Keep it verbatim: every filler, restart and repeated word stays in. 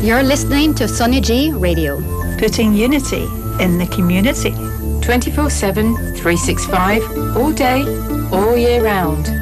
You're listening to Sonia G Radio. Putting unity in the community. twenty-four seven, three sixty-five, all day, all year round.